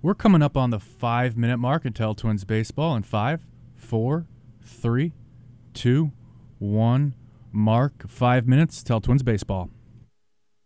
We're coming up on the 5-minute mark in Tell Twins Baseball in 5, 4, 3, 2, 1. Mark, 5 minutes, Tell Twins Baseball.